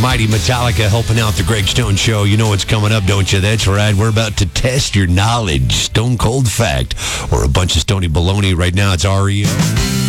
mighty Metallica helping out the Greg Stone Show. You know what's coming up, don't you? That's right. We're about to test your knowledge. Stone cold fact or a bunch of stony baloney. Right now, it's REO.